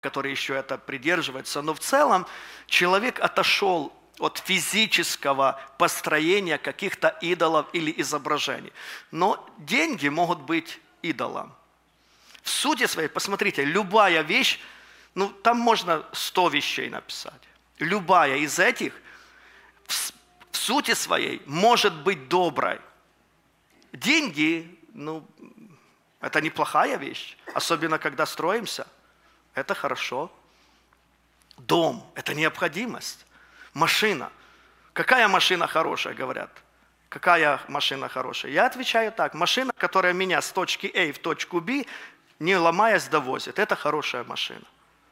который еще это придерживается. Но в целом человек отошел от физического построения каких-то идолов или изображений. Но деньги могут быть идолом. В сути своей, посмотрите, любая вещь, там можно 100 вещей написать. Любая из этих в сути своей может быть доброй. Деньги, это неплохая вещь, особенно когда строимся. Это хорошо. Дом – это необходимость. Машина. Какая машина хорошая, говорят? Какая машина хорошая? Я отвечаю так. Машина, которая меня с точки А в точку Б, не ломаясь, довозит. Это хорошая машина.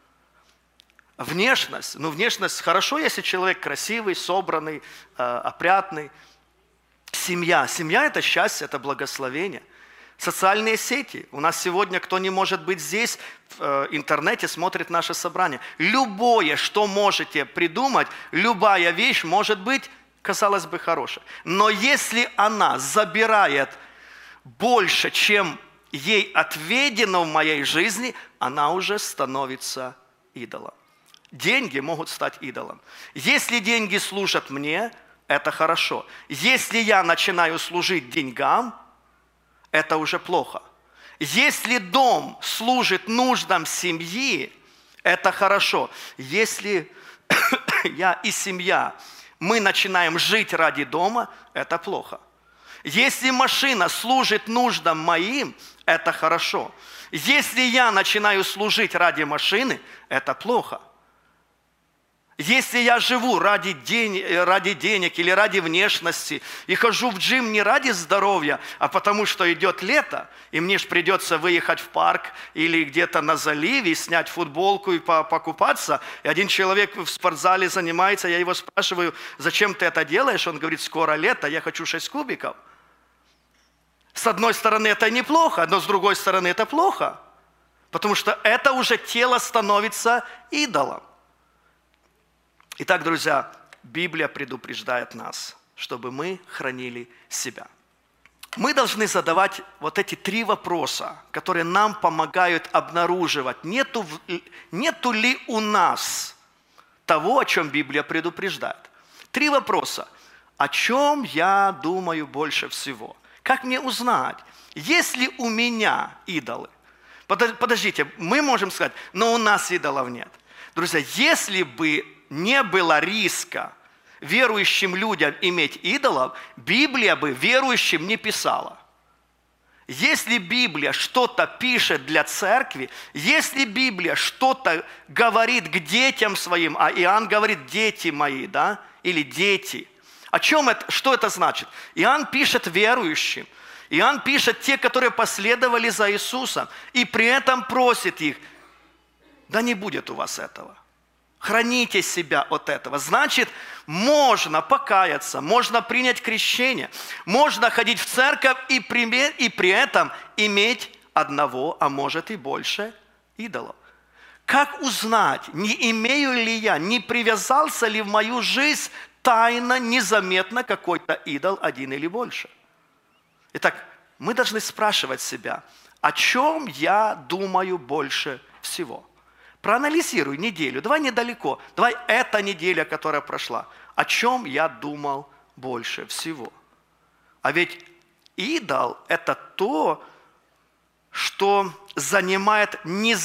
Внешность. Внешность хорошо, если человек красивый, собранный, опрятный. Семья. Семья – это счастье, это благословение. Социальные сети. У нас сегодня, кто не может быть здесь, в интернете смотрит наше собрание. Любое, что можете придумать, любая вещь может быть, казалось бы, хорошая. Но если она забирает больше, чем ей отведено в моей жизни, она уже становится идолом. Деньги могут стать идолом. Если деньги служат мне, это хорошо. Если я начинаю служить деньгам, это уже плохо. Если дом служит нуждам семьи, это хорошо. Если я и семья, мы начинаем жить ради дома, это плохо. Если машина служит нуждам моим, это хорошо. Если я начинаю служить ради машины, это плохо. Если я живу ради денег или ради внешности и хожу в джим не ради здоровья, а потому что идет лето, и мне же придется выехать в парк или где-то на заливе, снять футболку и покупаться, и один человек в спортзале занимается, я его спрашиваю, зачем ты это делаешь? Он говорит, скоро лето, я хочу 6 кубиков. С одной стороны это неплохо, но с другой стороны это плохо, потому что это уже тело становится идолом. Итак, друзья, Библия предупреждает нас, чтобы мы хранили себя. Мы должны задавать вот эти 3 вопроса, которые нам помогают обнаруживать, нету ли у нас того, о чем Библия предупреждает. 3 вопроса. О чем я думаю больше всего? Как мне узнать, есть ли у меня идолы? Подождите, мы можем сказать, но у нас идолов нет. Друзья, если бы не было риска верующим людям иметь идолов, Библия бы верующим не писала. Если Библия что-то пишет для церкви, если Библия что-то говорит к детям своим, а Иоанн говорит «дети мои», да, или «дети», о чем это, что это значит? Иоанн пишет верующим, Иоанн пишет те, которые последовали за Иисусом, и при этом просит их, да не будет у вас этого. Храните себя от этого. Значит, можно покаяться, можно принять крещение, можно ходить в церковь и при этом иметь одного, а может и больше идолов. Как узнать, не имею ли я, не привязался ли в мою жизнь тайно, незаметно какой-то идол один или больше? Итак, мы должны спрашивать себя, о чем я думаю больше всего? Проанализируй неделю, давай недалеко, давай эта неделя, которая прошла, о чем я думал больше всего. А ведь идол – это то, что занимает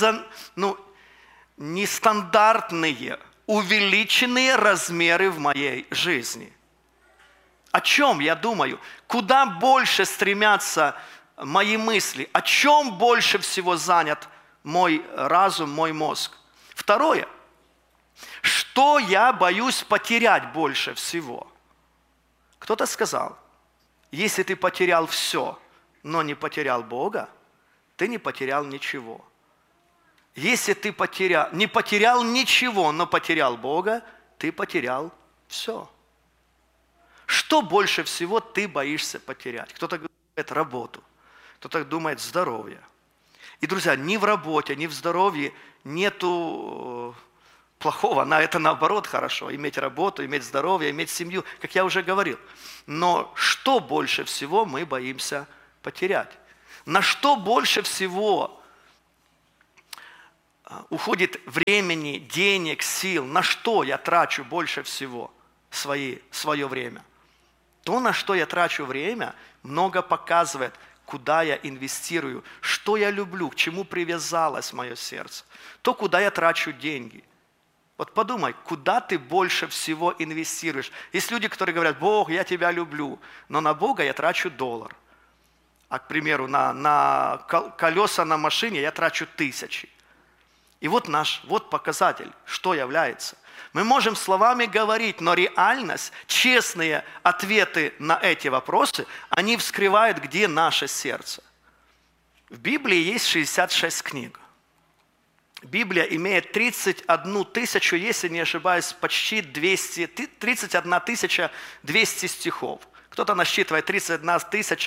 нестандартные, увеличенные размеры в моей жизни. О чем я думаю? Куда больше стремятся мои мысли? О чем больше всего занят мой разум, мой мозг? Второе. Что я боюсь потерять больше всего? Кто-то сказал, если ты потерял все, но не потерял Бога, ты не потерял ничего. Если ты не потерял ничего, но потерял Бога, ты потерял все. Что больше всего ты боишься потерять? Кто-то говорит работу, кто-то думает здоровье. И, друзья, ни в работе, ни в здоровье нету плохого, это наоборот хорошо, иметь работу, иметь здоровье, иметь семью, как я уже говорил. Но что больше всего мы боимся потерять? На что больше всего уходит времени, денег, сил, на что я трачу больше всего свое время. То, на что я трачу время, много показывает, куда я инвестирую, что я люблю, к чему привязалось мое сердце. То, куда я трачу деньги. Вот подумай, куда ты больше всего инвестируешь. Есть люди, которые говорят: Бог, я тебя люблю, но на Бога я трачу $1. А, к примеру, на колеса на машине я трачу 1000. И вот вот показатель, что является. Мы можем словами говорить, но реальность, честные ответы на эти вопросы, они вскрывают, где наше сердце. В Библии есть 66 книг. Библия имеет 31 тысячу, если не ошибаюсь, почти 31 200 стихов. Кто-то насчитывает 31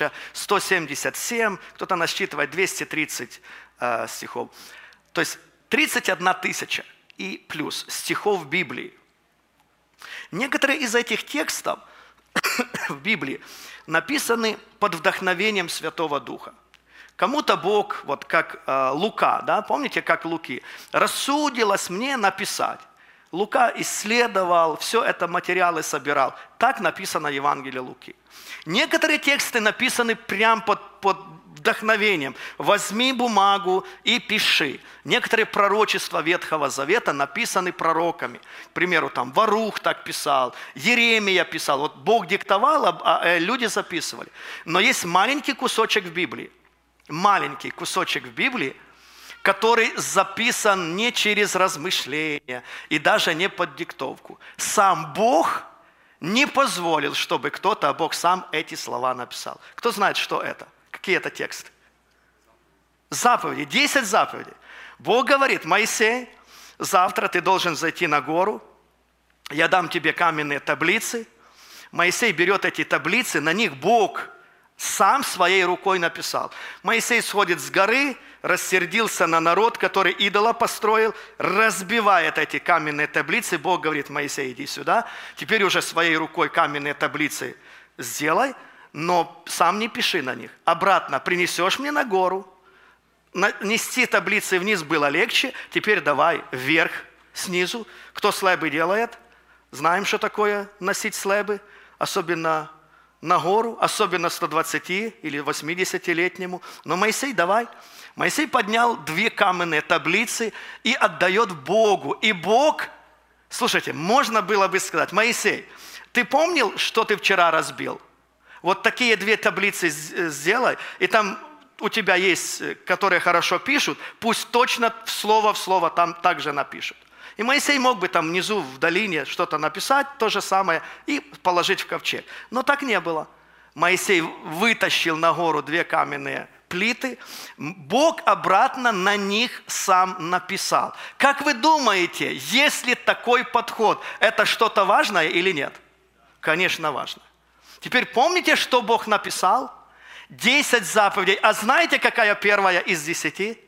177, кто-то насчитывает 230 стихов. То есть 31 тысяча и плюс стихов в Библии. Некоторые из этих текстов в Библии написаны под вдохновением Святого Духа. Кому-то Бог, вот как Лука, да, помните, как Луки, рассудилось мне написать. Лука исследовал, все это материалы собирал. Так написано в Евангелии Луки. Некоторые тексты написаны прямо под вдохновением. Возьми бумагу и пиши. Некоторые пророчества Ветхого Завета написаны пророками. К примеру, там Варух так писал, Еремия писал. Вот Бог диктовал, а люди записывали. Но есть маленький кусочек в Библии. Маленький кусочек в Библии, который записан не через размышления и даже не под диктовку. Сам Бог не позволил, чтобы кто-то, а Бог сам эти слова написал. Кто знает, что это? Какие это тексты? Заповеди, 10 заповедей. Бог говорит: Моисей, завтра ты должен зайти на гору, я дам тебе каменные таблицы. Моисей берет эти таблицы, на них Бог сам своей рукой написал. Моисей сходит с горы, рассердился на народ, который идола построил, разбивает эти каменные таблицы. Бог говорит: Моисей, иди сюда, теперь уже своей рукой каменные таблицы сделай, но сам не пиши на них. Обратно принесешь мне на гору. Нести таблицы вниз было легче, теперь давай вверх, снизу. Кто слэбы делает? Знаем, что такое носить слэбы, особенно на гору, особенно 120 или 80-летнему. Но Моисей, давай. Моисей поднял 2 каменные таблицы и отдает Богу. И Бог, слушайте, можно было бы сказать: Моисей, ты помнил, что ты вчера разбил? Вот такие 2 таблицы сделай, и там у тебя есть, которые хорошо пишут, пусть точно слово в слово там также напишут. И Моисей мог бы там внизу в долине что-то написать, то же самое, и положить в ковчег. Но так не было. Моисей вытащил на гору 2 каменные плиты. Бог обратно на них сам написал. Как вы думаете, если такой подход, это что-то важное или нет? Конечно, важно. Теперь помните, что Бог написал? 10 заповедей. А знаете, какая первая из 10?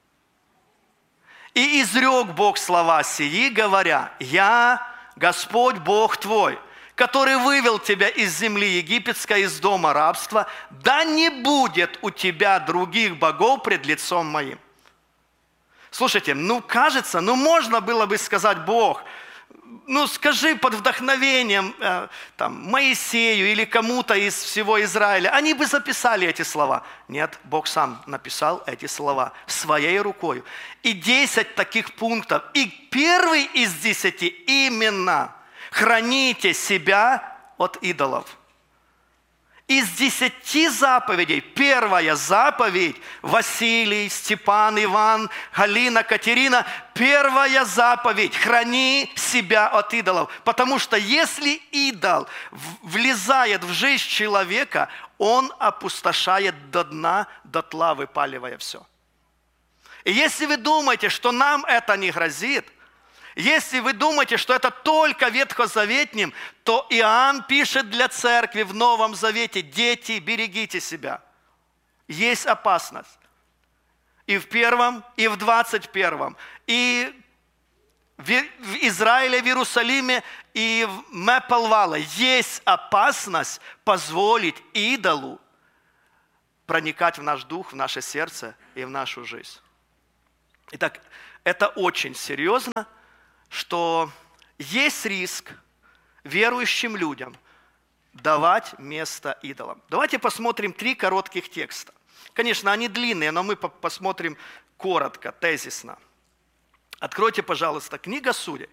«И изрек Бог слова сии, говоря: Я, Господь Бог твой, который вывел тебя из земли египетской, из дома рабства, да не будет у тебя других богов пред лицом моим». Слушайте, кажется, можно было бы сказать: Бог, скажи под вдохновением Моисею или кому-то из всего Израиля. Они бы записали эти слова. Нет, Бог сам написал эти слова своей рукой. И 10 таких пунктов. И первый из 10 именно: храните себя от идолов. Из 10 заповедей первая заповедь: Василий, Степан, Иван, Галина, Катерина, первая заповедь: храни себя от идолов. Потому что если идол влезает в жизнь человека, он опустошает до дна, дотла выпаливая все. И если вы думаете, что нам это не грозит, если вы думаете, что это только ветхозаветним, то Иоанн пишет для церкви в Новом Завете: дети, берегите себя. Есть опасность. И в 1, и в 21, и в Израиле, в Иерусалиме, и в Мепалвала есть опасность позволить идолу проникать в наш дух, в наше сердце и в нашу жизнь. Итак, это очень серьезно, что есть риск верующим людям давать место идолам. Давайте посмотрим 3 коротких текста. Конечно, они длинные, но мы посмотрим коротко, тезисно. Откройте, пожалуйста, книга Судей.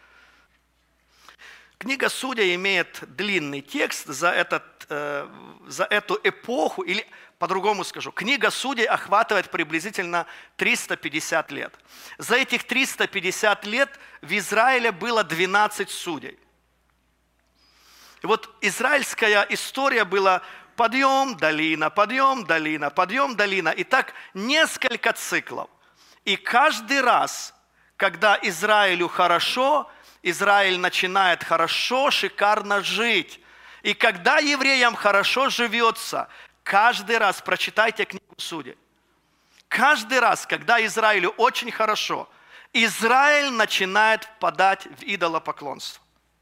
Книга Судей имеет длинный текст за эту эпоху, или по-другому скажу, книга Судей охватывает приблизительно 350 лет. За этих 350 лет в Израиле было 12 судей. И вот израильская история была подъем, долина, подъем, долина, подъем, долина. И так несколько циклов. И каждый раз, когда Израилю хорошо, Израиль начинает хорошо, шикарно жить. И когда евреям хорошо живется, каждый раз, прочитайте книгу Судей, каждый раз, когда Израилю очень хорошо, Израиль начинает впадать в идолопоклонство.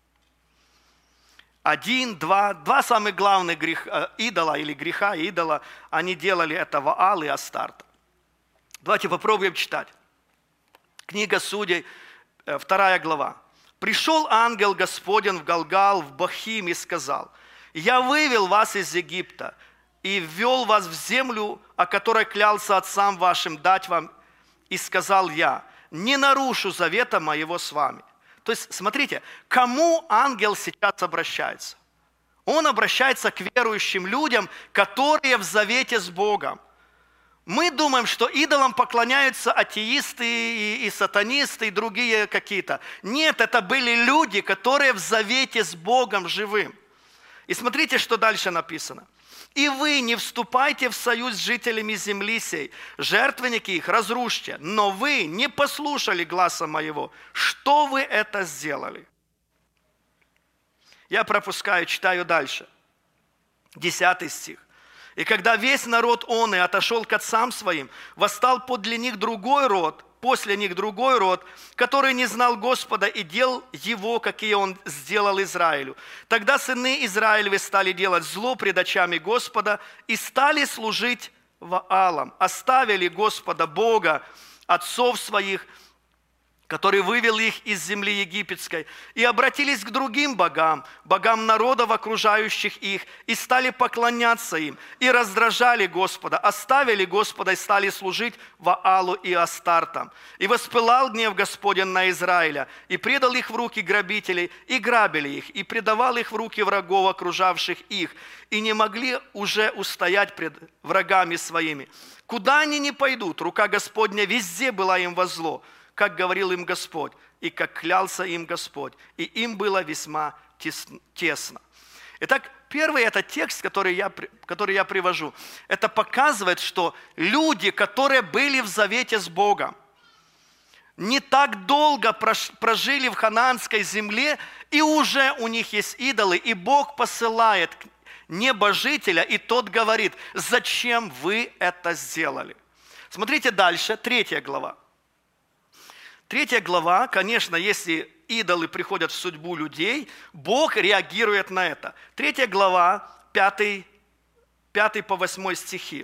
Два самых главных идола или греха идола, они делали это Ваал и Астарта. Давайте попробуем читать. Книга Судей, 2 глава. «Пришел ангел Господень в Галгал, в Бахим, и сказал: я вывел вас из Египта и ввел вас в землю, о которой клялся отцам вашим дать вам, и сказал я: не нарушу завета моего с вами». То есть, смотрите, кому ангел сейчас обращается? Он обращается к верующим людям, которые в завете с Богом. Мы думаем, что идолам поклоняются атеисты и сатанисты и другие какие-то. Нет, это были люди, которые в завете с Богом живым. И смотрите, что дальше написано. «И вы не вступайте в союз с жителями земли сей, жертвенники их разрушьте, но вы не послушали гласа моего. Что вы это сделали?» Я пропускаю, читаю дальше. 10 стих. «И когда весь народ он и отошел к отцам своим, восстал подле них другой род, после них другой род, который не знал Господа и дел его, какие он сделал Израилю. Тогда сыны Израилевы стали делать зло пред очами Господа и стали служить Ваалам, оставили Господа Бога отцов своих, который вывел их из земли египетской, и обратились к другим богам, богам народов, окружающих их, и стали поклоняться им, и раздражали Господа, оставили Господа и стали служить Ваалу и Астартам. И воспылал гнев Господень на Израиля, и предал их в руки грабителей, и грабили их, и предавал их в руки врагов, окружавших их, и не могли уже устоять пред врагами своими. Куда они ни пойдут, рука Господня везде была им во зло, как говорил им Господь, и как клялся им Господь, и им было весьма тесно. Итак, первый это текст, который я привожу. Это показывает, что люди, которые были в завете с Богом, не так долго прожили в ханаанской земле, и уже у них есть идолы, и Бог посылает небожителя, и тот говорит: зачем вы это сделали? Смотрите дальше, 3 глава. 3 глава, конечно, если идолы приходят в судьбу людей, Бог реагирует на это. 3 глава, 5 по 8 стихи.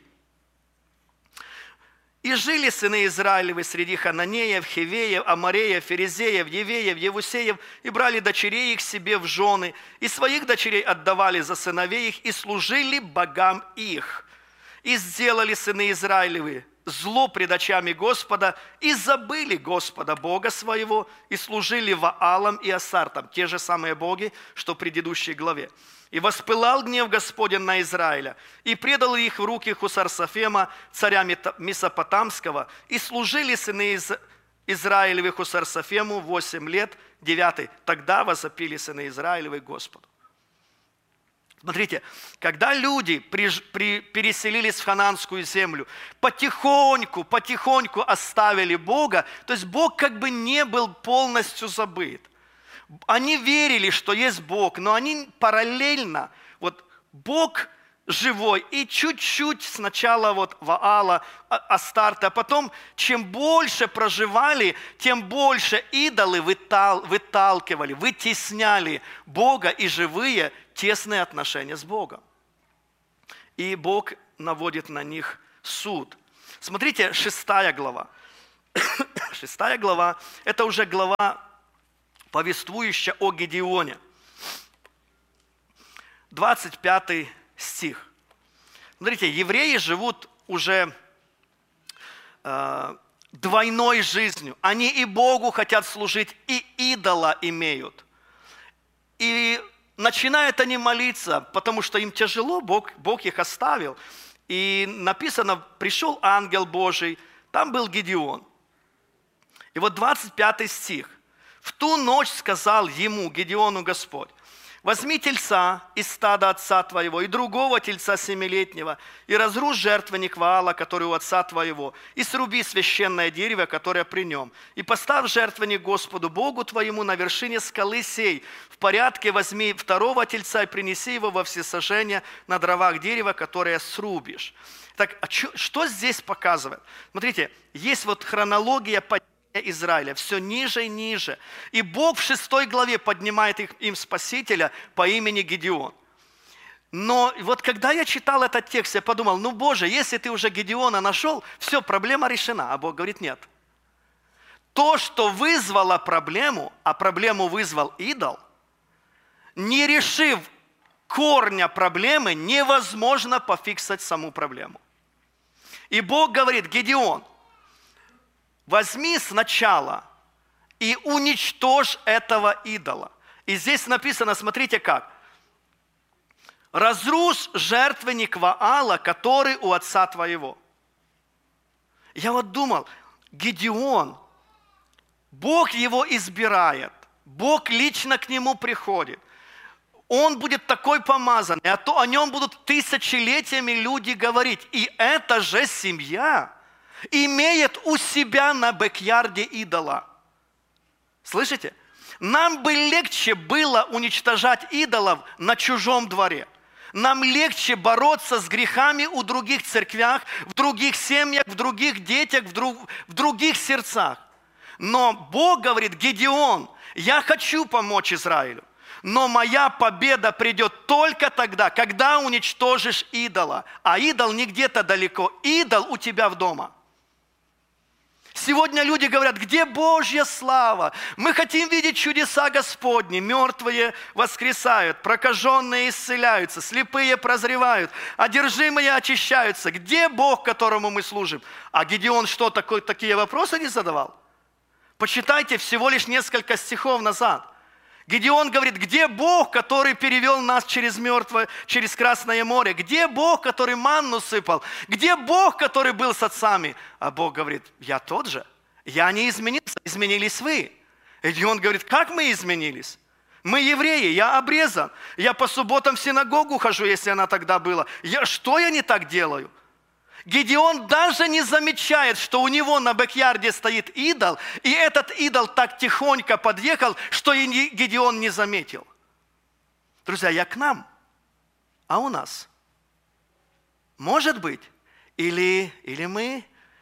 «И жили сыны Израилевы среди хананеев, хевеев, амореев, ферезеев, евеев, евусеев, и брали дочерей их себе в жены, и своих дочерей отдавали за сыновей их, и служили богам их. И сделали сыны Израилевы зло пред очами Господа, и забыли Господа Бога своего, и служили Ваалам и Астартам», те же самые боги, что в предыдущей главе. «И воспылал гнев Господень на Израиля, и предал их в руки Хусар-Сафема, царя Месопотамского, и служили сыны Израилевы Хусар-Сафему 8 лет». 9. «Тогда возопили сыны Израилевы Господу». Смотрите, когда люди переселились в ханаанскую землю, потихоньку оставили Бога, то есть Бог как бы не был полностью забыт. Они верили, что есть Бог, но они параллельно, вот Бог живой, и чуть-чуть сначала вот Ваала, Астарта, а потом, чем больше проживали, тем больше идолы выталкивали, вытесняли Бога и живые тесные отношения с Богом. И Бог наводит на них суд. Смотрите, 6 глава. 6 глава, это уже глава, повествующая о Гедеоне. 25 стих. Смотрите, евреи живут уже двойной жизнью. Они и Богу хотят служить, и идола имеют. И начинают они молиться, потому что им тяжело, Бог их оставил. И написано, пришел ангел Божий, там был Гедеон. И вот 25 стих. «В ту ночь сказал ему, Гедеону, Господь, возьми тельца из стада отца твоего и другого тельца семилетнего, и разрушь жертвенник Ваала, который у отца твоего, и сруби священное дерево, которое при нем, и поставь жертвенник Господу Богу твоему на вершине скалы сей. В порядке возьми второго тельца и принеси его во всесожжение на дровах дерева, которое срубишь». Так, что здесь показывает? Смотрите, есть вот хронология падения Израиля, все ниже и ниже. И Бог в 6 главе поднимает им Спасителя по имени Гедеон. Но вот когда я читал этот текст, я подумал, ну Боже, если ты уже Гедеона нашел, все, проблема решена. А Бог говорит, нет. То, что вызвало проблему, а проблему вызвал идол, не решив корня проблемы, невозможно пофиксать саму проблему. И Бог говорит, Гедеон, возьми сначала и уничтожь этого идола. И здесь написано, смотрите как. Разрушь жертвенник Ваала, который у отца твоего. Я вот думал, Гедеон, Бог его избирает, Бог лично к нему приходит. Он будет такой помазанный, а то о нем будут тысячелетиями люди говорить. И эта же семья имеет у себя на бэк-ярде идола. Слышите? Нам бы легче было уничтожать идолов на чужом дворе. Нам легче бороться с грехами у других церквях, в других семьях, в других детях, в других сердцах. Но Бог говорит, Гедеон, я хочу помочь Израилю, но моя победа придет только тогда, когда уничтожишь идола. А идол не где-то далеко, идол у тебя в дома. Сегодня люди говорят, где Божья слава? Мы хотим видеть чудеса Господни. Мертвые воскресают, прокаженные исцеляются, слепые прозревают, одержимые очищаются. Где Бог, которому мы служим? А Гедеон что, такие вопросы не задавал? Почитайте всего лишь несколько стихов назад. Гедеон говорит, где Бог, который перевел нас через Красное море? Где Бог, который манну сыпал? Где Бог, который был с отцами? А Бог говорит, я тот же. Я не изменился, изменились вы. И Гедеон говорит, как мы изменились? Мы евреи, я обрезан. Я по субботам в синагогу хожу, если она тогда была. Что я не так делаю? Гедеон даже не замечает, что у него на бэк-ярде стоит идол, и этот идол так тихонько подъехал, что и Гедеон не заметил. Друзья, я к нам, а у нас? Может быть, или мы,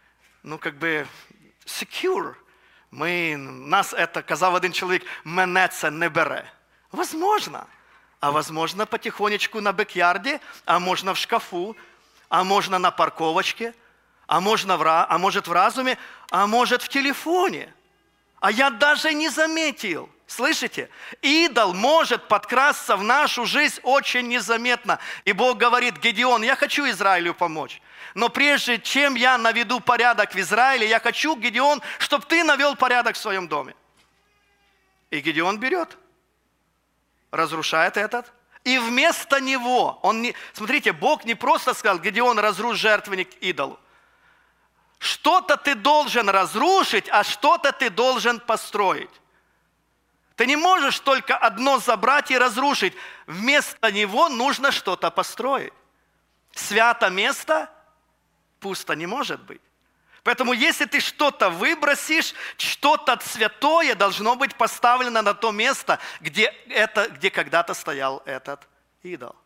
secure, нас это, казав один чоловік, мене це не бере. Возможно. А возможно потихонечку на бэк-ярде, а можно в шкафу, а можно на парковочке, а может в разуме, а может в телефоне. А я даже не заметил. Слышите? Идол может подкрасться в нашу жизнь очень незаметно. И Бог говорит, Гедеон, я хочу Израилю помочь. Но прежде чем я наведу порядок в Израиле, я хочу, Гедеон, чтобы ты навел порядок в своем доме. И Гедеон берет, разрушает этот. И вместо него, смотрите, Бог не просто сказал, Гедеон, разрушь жертвенник идолу. Что-то ты должен разрушить, а что-то ты должен построить. Ты не можешь только одно забрать и разрушить. Вместо него нужно что-то построить. Свято место пусто не может быть. Поэтому если ты что-то выбросишь, что-то святое должно быть поставлено на то место, где когда-то стоял этот идол.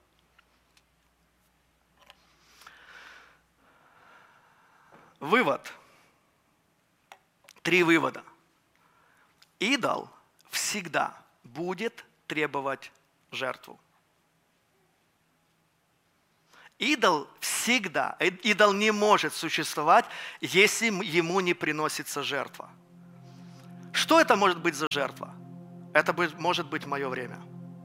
Вывод. 3 вывода. Идол всегда будет требовать жертву. Идол всегда, идол не может существовать, если ему не приносится жертва. Что это может быть за жертва? Это может быть мое время.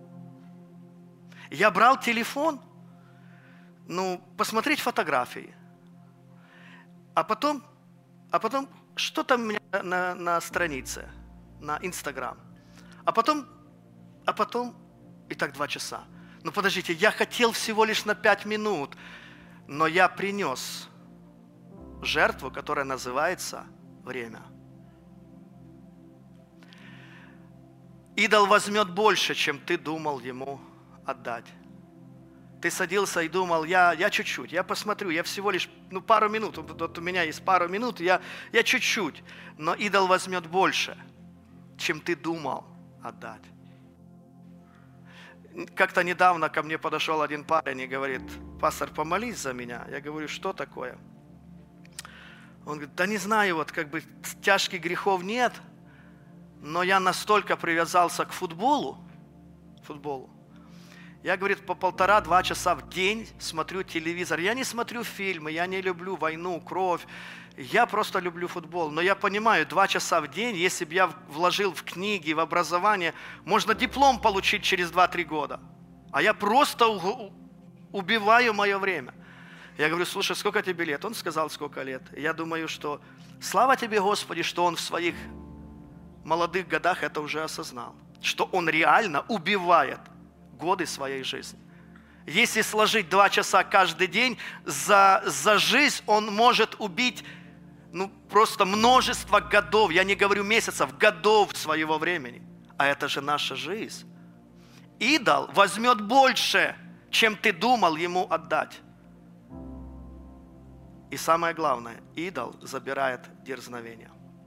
Я брал телефон, посмотреть фотографии, а потом что там у меня на странице, на Инстаграм, а потом и так 2 часа. Подождите, я хотел всего лишь на 5 минут, но я принес жертву, которая называется время. Идол возьмет больше, чем ты думал ему отдать. Ты садился и думал, я чуть-чуть, я посмотрю, я всего лишь пару минут, вот у меня есть пару минут, я чуть-чуть, но идол возьмет больше, чем ты думал отдать. Как-то недавно ко мне подошел один парень и говорит: пастор, помолись за меня. Я говорю: что такое? Он говорит: да не знаю, тяжких грехов нет, но я настолько привязался к футболу. Я, говорит, по 1,5-2 часа в день смотрю телевизор. Я не смотрю фильмы, я не люблю войну, кровь. Я просто люблю футбол. Но я понимаю, 2 часа в день, если бы я вложил в книги, в образование, можно диплом получить через 2-3 года. А я просто убиваю мое время. Я говорю: слушай, сколько тебе лет? Он сказал, сколько лет. Я думаю, что слава тебе, Господи, что он в своих молодых годах это уже осознал. Что он реально убивает годы своей жизни. Если сложить 2 часа каждый день, за жизнь он может убить просто множество годов, я не говорю месяцев, годов своего времени. А это же наша жизнь. Идол возьмет больше, чем ты думал ему отдать. И самое главное, идол забирает дерзновение.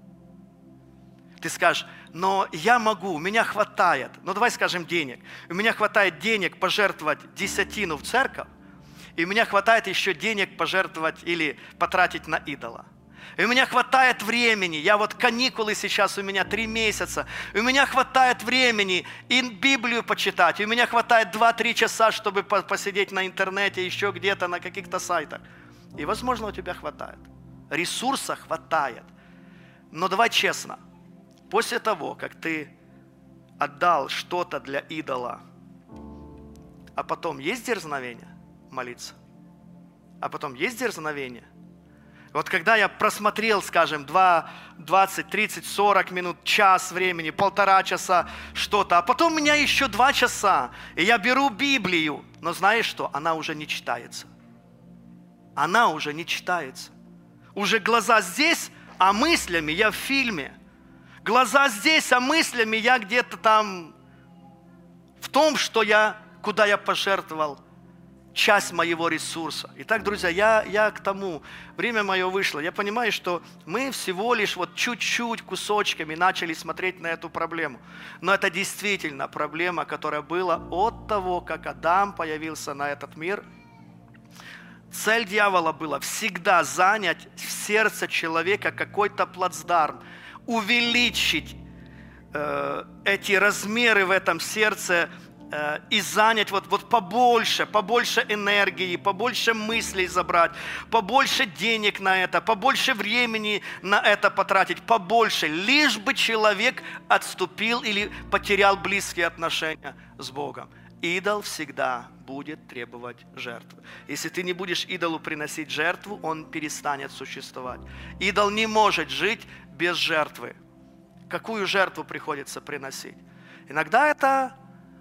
Ты скажешь: но я могу, у меня хватает, давай скажем денег. У меня хватает денег пожертвовать 10 в церковь, и у меня хватает еще денег пожертвовать или потратить на идола. И у меня хватает времени, каникулы сейчас у меня 3 месяца, и у меня хватает времени и Библию почитать, и у меня хватает 2-3 часа, чтобы посидеть на интернете, еще где-то на каких-то сайтах. И, возможно, у тебя хватает. Ресурса хватает. Но давай честно. После того, как ты отдал что-то для идола, а потом есть дерзновение молиться? А потом есть дерзновение? Когда я просмотрел, скажем, 20, 30, 40 минут, час времени, 1,5 часа что-то, а потом у меня еще 2 часа, и я беру Библию, но знаешь что? Она уже не читается. Она уже не читается. Уже глаза здесь, а мыслями я в фильме. Глаза здесь, а мыслями я где-то там в том, куда я пожертвовал часть моего ресурса. Итак, друзья, я к тому, время мое вышло. Я понимаю, что мы всего лишь чуть-чуть кусочками начали смотреть на эту проблему. Но это действительно проблема, которая была от того, как Адам появился на этот мир. Цель дьявола была всегда занять в сердце человека какой-то плацдарм, увеличить эти размеры в этом сердце и занять побольше энергии, побольше мыслей забрать, побольше денег на это, побольше времени на это потратить, побольше, лишь бы человек отступил или потерял близкие отношения с Богом. Идол всегда будет требовать жертвы. Если ты не будешь идолу приносить жертву, он перестанет существовать. Идол не может жить без жертвы. Какую жертву приходится приносить? Иногда это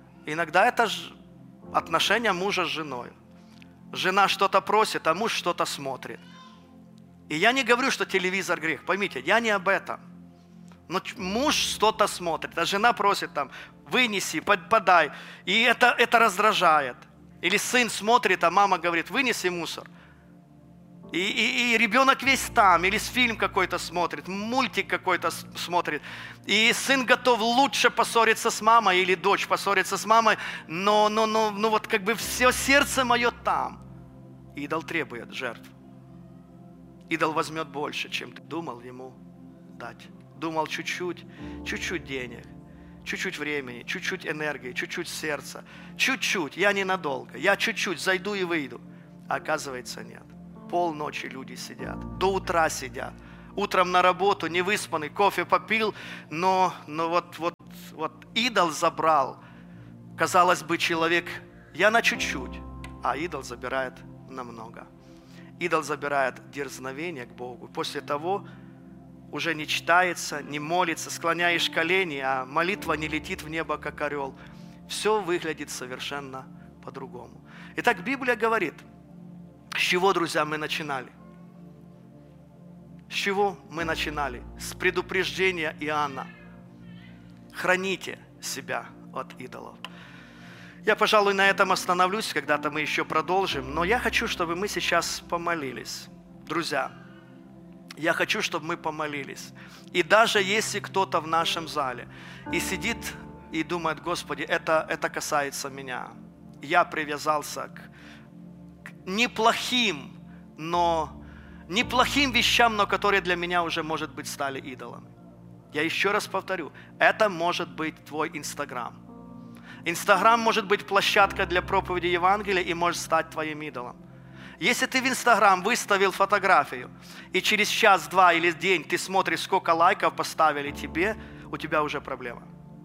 отношения мужа с женой. Жена что-то просит, а муж что-то смотрит. И я не говорю, что телевизор грех. Поймите, я не об этом. Но муж что-то смотрит, а жена просит вынеси, подай. И это раздражает. Или сын смотрит, а мама говорит: вынеси мусор. И ребенок весь там, или фильм какой-то смотрит, мультик какой-то смотрит. И сын готов лучше поссориться с мамой, или дочь поссориться с мамой, но все сердце мое там. Идол требует жертв. Идол возьмет больше, чем ты думал ему дать. Думал чуть-чуть денег, чуть-чуть времени, чуть-чуть энергии, чуть-чуть сердца, чуть-чуть, я ненадолго, я чуть-чуть зайду и выйду. А оказывается, нет. Полночи люди сидят, до утра сидят. Утром на работу, не выспанный, кофе попил, но вот идол забрал. Казалось бы, человек, я на чуть-чуть, а идол забирает намного. Идол забирает дерзновение к Богу. После того уже не читается, не молится, склоняешь колени, а молитва не летит в небо, как орел. Все выглядит совершенно по-другому. Итак, Библия говорит, с чего, друзья, мы начинали? С чего мы начинали? С предупреждения Иоанна. Храните себя от идолов. Я, пожалуй, на этом остановлюсь, когда-то мы еще продолжим, но я хочу, чтобы мы сейчас помолились. Друзья, я хочу, чтобы мы помолились. И даже если кто-то в нашем зале и сидит и думает, Господи, это касается меня. Я привязался к неплохим вещам, но которые для меня уже, может быть, стали идолами. Я еще раз повторю, это может быть твой Инстаграм. Инстаграм может быть площадкой для проповеди Евангелия и может стать твоим идолом. Если ты в Инстаграм выставил фотографию, и через час, два или день ты смотришь, сколько лайков поставили тебе, у тебя уже проблема.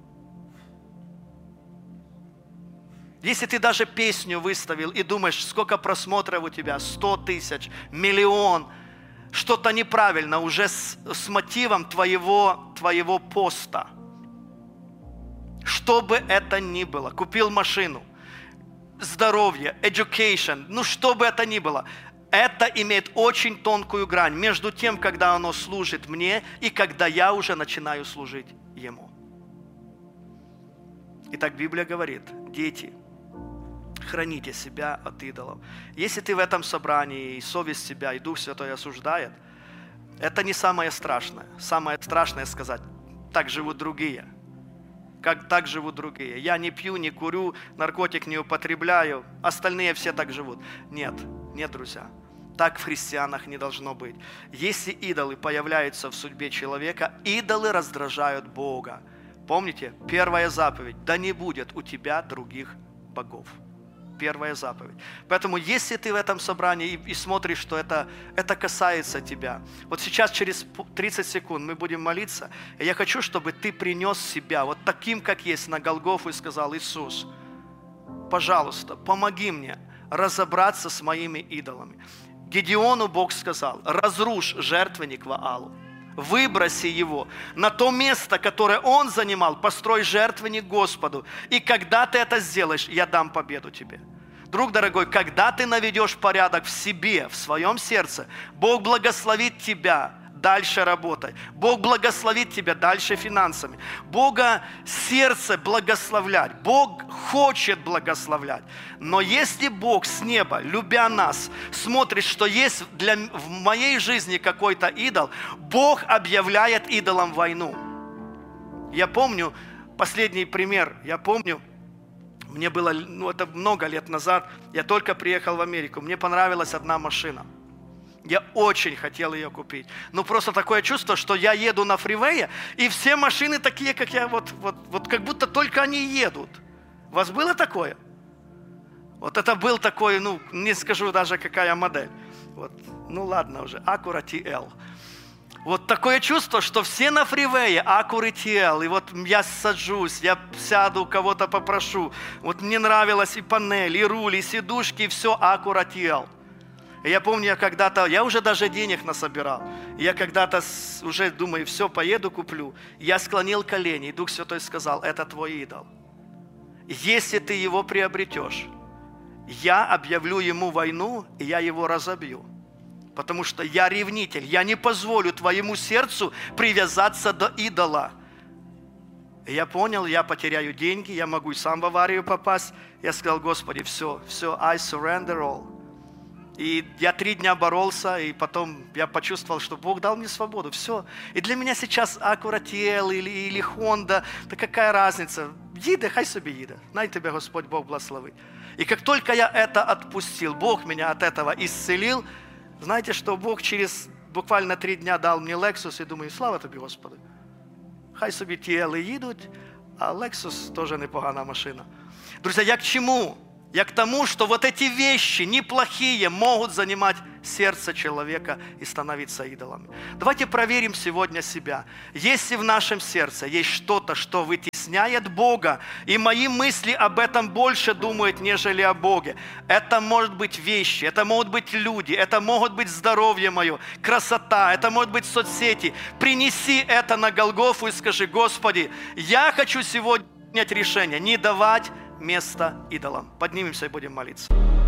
Если ты даже песню выставил и думаешь, сколько просмотров у тебя, 100 тысяч, миллион, что-то неправильно уже с мотивом твоего поста. Что бы это ни было, купил машину, здоровье, education, что бы это ни было, это имеет очень тонкую грань между тем, когда оно служит мне и когда я уже начинаю служить Ему. Итак, Библия говорит, дети, храните себя от идолов. Если ты в этом собрании, и совесть тебя, и Дух Святой осуждает, это не самое страшное. Самое страшное сказать, так живут другие. Как так живут другие. Я не пью, не курю, наркотик не употребляю, остальные все так живут. Нет, друзья. Так в христианах не должно быть. Если идолы появляются в судьбе человека, идолы раздражают Бога. Помните, первая заповедь, да не будет у тебя других богов. Первая заповедь. Поэтому, если ты в этом собрании и смотришь, что это касается тебя, вот сейчас через 30 секунд мы будем молиться, и я хочу, чтобы ты принес себя вот таким, как есть, на Голгофу и сказал, Иисус, пожалуйста, помоги мне разобраться с моими идолами. Гедеону Бог сказал, разрушь жертвенник Ваалу, выброси его на то место, которое он занимал, построй жертвенник Господу. И когда ты это сделаешь, я дам победу тебе. Друг дорогой, когда ты наведешь порядок в себе, в своем сердце, Бог благословит тебя дальше работой. Бог благословит тебя дальше финансами. Бога сердце благословлять. Бог хочет благословлять. Но если Бог с неба, любя нас, смотрит, что есть в моей жизни какой-то идол, Бог объявляет идолам войну. Я помню, последний пример, мне было, это много лет назад, я только приехал в Америку, мне понравилась одна машина. Я очень хотел ее купить. Просто такое чувство, что я еду на фривее, и все машины такие, как я, вот как будто только они едут. У вас было такое? Вот это был такой, не скажу даже, какая модель. Ладно уже, Acura TL. Вот такое чувство, что все на фривее, Acura TL, и вот я сажусь, я сяду, кого-то попрошу. Вот мне нравилась и панель, и руль, и сидушки, и все Acura TL. И я помню, я уже даже денег насобирал. Я когда-то уже думаю, все, поеду, куплю. Я склонил колени, и Дух Святой сказал, это твой идол. Если ты его приобретешь, я объявлю ему войну, и я его разобью. Потому что я ревнитель, я не позволю твоему сердцу привязаться до идола. И я понял, я потеряю деньги, я могу и сам в аварию попасть. Я сказал, Господи, все, I surrender all. И я 3 дня боролся, и потом я почувствовал, что Бог дал мне свободу. Все. И для меня сейчас Acura TL или Honda, да какая разница? Їде, хай собі їде. Най тебе Господь Бог благословит. И как только я это отпустил, Бог меня от этого исцелил, знаете, что Бог через буквально 3 дня дал мне Lexus, и думаю, слава тобі, Господи. Хай собі TL їдуть, а Lexus теж непогана машина. Друзья, я к чему? Я к тому, что вот эти вещи неплохие могут занимать сердце человека и становиться идолами. Давайте проверим сегодня себя. Если в нашем сердце есть что-то, что вытесняет Бога, и мои мысли об этом больше думают, нежели о Боге. Это может быть вещи, это могут быть люди, это могут быть здоровье мое, красота, это может быть соцсети. Принеси это на Голгофу и скажи: Господи, я хочу сегодня принять решение не давать место идолам. Поднимемся и будем молиться.